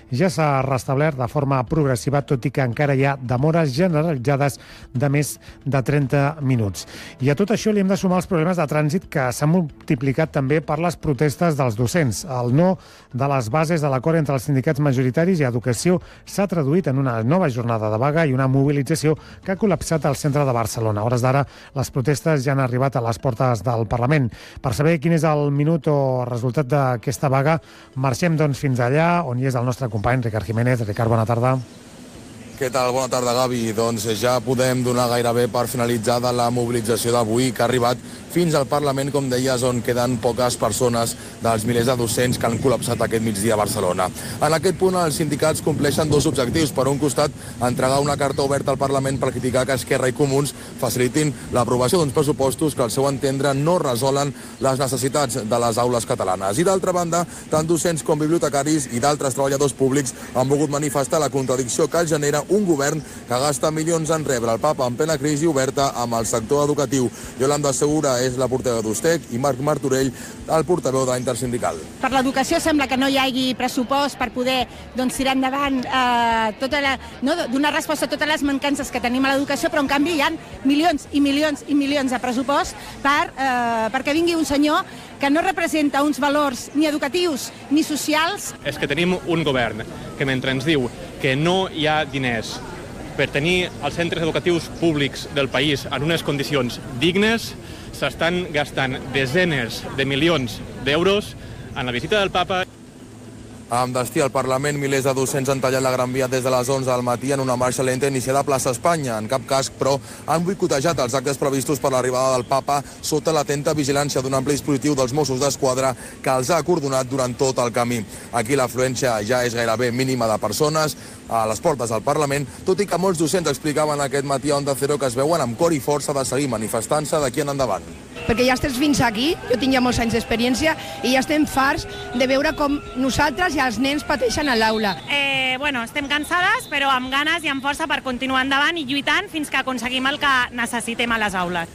ja s'ha restablert de forma progressiva, tot i que encara hi ha demores generalitzades de més de 30 minuts. I a tot això li hem de sumar els problemes de trànsit que s'han multiplicat també per les protestes dels docents. El no de les bases de l'acord entre els sindicats majoritaris i Educació s'ha traduït en una nova jornada de vaga i una mobilització que ha col·lapsat al centre de Barcelona. A hores d'ara, les protestes ja han arribat a les portes del Parlament. Per saber quin és el minut o resultat d'aquesta vaga, marxem doncs fins allà, on hi és el nostre company Ricard Jiménez. Ricard, bona tarda. Què tal? Bona tarda, Gavi. Doncs ja podem donar gairebé per finalitzada la mobilització d'avui, que ha arribat fins al Parlament, com deies, on queden poques persones dels milers de docents que han col·lapsat aquest migdia a Barcelona. En aquest punt, els sindicats compleixen dos objectius. Per un costat, entregar una carta oberta al Parlament per criticar que Esquerra i Comuns facilitin l'aprovació d'uns pressupostos que, al seu entendre, no resolen les necessitats de les aules catalanes. I, d'altra banda, tant docents com bibliotecaris i d'altres treballadors públics han volgut manifestar la contradicció que genera un govern que gasta milions en rebre el papa en plena crisi oberta amb el sector educatiu. Yolanda Segura és la portaveu d'Ustec i Marc Martorell, el portaveu de l'Intersindical. Per l'educació sembla que no hi hagi pressupost per poder tirar endavant donar resposta a totes les mancances que tenim a l'educació, però en canvi hi ha milions i milions i milions de pressupost perquè vingui un senyor que no representa uns valors ni educatius ni socials. És que tenim un govern que mentre ens diu que no hi ha diners per tenir els centres educatius públics del país en unes condicions dignes, s'estan gastant desenes de milions d'euros en la visita del papa. Amb destí al Parlament, milers de docents han tallat la Gran Via des de les 11 del matí en una marxa lenta iniciada a Plaça Espanya. En cap cas, però, han boicotejat els actes previstos per l'arribada del papa sota l'atenta vigilància d'un ampli dispositiu dels Mossos d'Esquadra que els ha acordonat durant tot el camí. Aquí l'afluència ja és gairebé mínima de persones a les portes del Parlament, tot i que molts docents explicaven aquest matí a Onda Cero que es veuen amb cor i força de seguir manifestant-se d'aquí en endavant. Perquè ja estem fins aquí, jo tinc ja molts anys d'experiència i ja estem farts de veure com nosaltres i els nens pateixen a l'aula. Estem cansades, però amb ganes i amb força per continuar endavant i lluitant fins que aconseguim el que necessitem a les aules.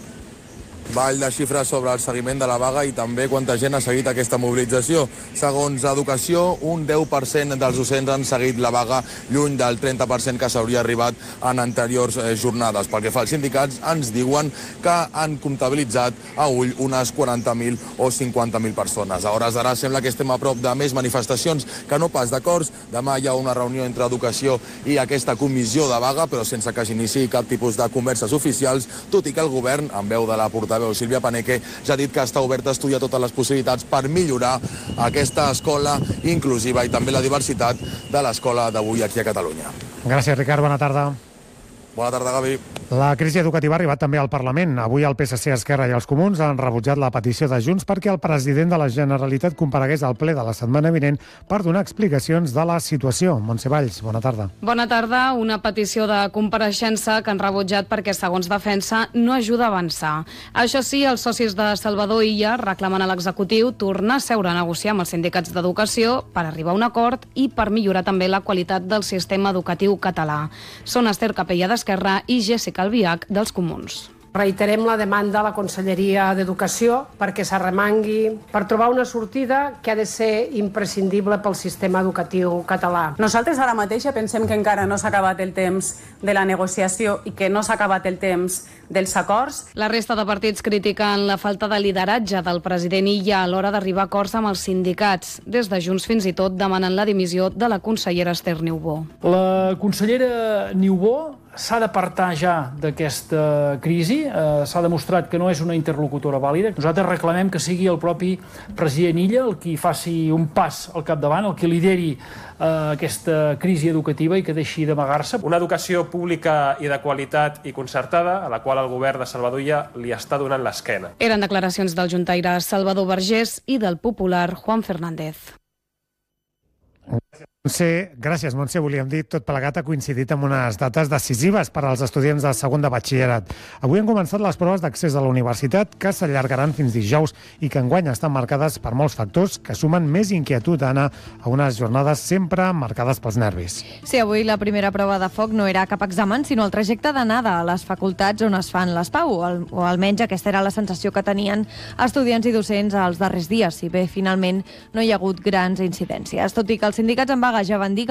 Ball de xifres sobre el seguiment de la vaga i també quanta gent ha seguit aquesta mobilització. Segons Educació, un 10% dels docents han seguit la vaga, lluny del 30% que s'hauria arribat en anteriors jornades. Pel que fa als sindicats, ens diuen que han comptabilitzat a ull unes 40.000 o 50.000 persones. A hores d'ara sembla que estem a prop de més manifestacions que no pas d'acords. Demà hi ha una reunió entre Educació i aquesta comissió de vaga, però sense que s'iniciï cap tipus de converses oficials, tot i que el govern, en veu de la portaveu Sílvia Paneque, ja ha dit que està obert a estudiar totes les possibilitats per millorar aquesta escola inclusiva i també la diversitat de l'escola d'avui aquí a Catalunya. Gràcies, Ricard. Bona tarda. Bona tarda, Gavi. La crisi educativa ha arribat també al Parlament. Avui el PSC, Esquerra i els Comuns han rebutjat la petició de Junts perquè el president de la Generalitat comparegués al ple de la setmana vinent per donar explicacions de la situació. Montse Valls, bona tarda. Bona tarda. Una petició de compareixença que han rebutjat perquè, segons defensa, no ajuda a avançar. Això sí, els socis de Salvador Illa reclamen a l'executiu tornar a seure a negociar amb els sindicats d'educació per arribar a un acord i per millorar també la qualitat del sistema educatiu català. Són Esther Capella d'Esquerra i Jessica Albiach dels Comuns. Reiterem la demanda a la Conselleria d'Educació perquè s'arremangui per trobar una sortida que ha de ser imprescindible pel sistema educatiu català. Nosaltres ara mateix pensem que encara no s'ha acabat el temps de la negociació i que no s'ha acabat el temps dels acords. La resta de partits critiquen la falta de lideratge del president Illa a l'hora d'arribar a acords amb els sindicats. Des de Junts fins i tot demanen la dimissió de la consellera Esther Niubó. La consellera Niubó s'ha d'apartar ja d'aquesta crisi. S'ha demostrat que no és una interlocutora vàlida. Nosaltres reclamem que sigui el propi president Illa el qui faci un pas al capdavant, el que lideri aquesta crisi educativa i que deixi d'amagar-se. Una educació pública i de qualitat i concertada a la qual el govern de Salvador Illa li està donant l'esquena. Eren declaracions del juntaire Salvador Vergés i del popular Juan Fernández. Gràcies, Montse. Volíem dir, tot plegat ha coincidit amb unes dates decisives per als estudiants de segon de batxillerat. Avui han començat les proves d'accés a la universitat, que s'allargaran fins dijous i que enguany estan marcades per molts factors que sumen més inquietud a anar a unes jornades sempre marcades pels nervis. Sí, avui la primera prova de foc no era cap examen, sinó el trajecte d'anada a les facultats on es fan les PAU, o almenys aquesta era la sensació que tenien estudiants i docents els darrers dies, si bé finalment no hi ha hagut grans incidències. Tot i que els sindicats en vaga ja van dir que